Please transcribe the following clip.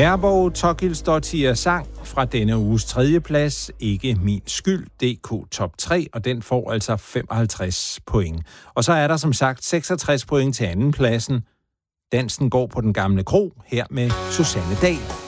Herborg Tokilsdottir sang fra denne uges 3. plads, Ikke min skyld, DK top 3, og den får altså 55 point. Og så er der som sagt 66 point til anden pladsen. Dansen går på den gamle kro, her med Susanne Dahl.